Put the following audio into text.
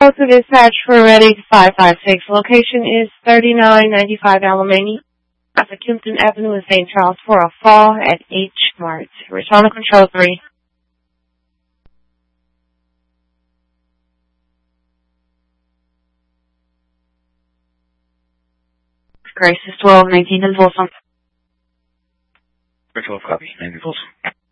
To dispatch for Reading 556. Location is 3995 Alamany, off of Kimpton Avenue in St. Charles for a fall at H Mart. Return to Control 3. Grace is 1219 in Folsom. 12 copy, 90 Folsom.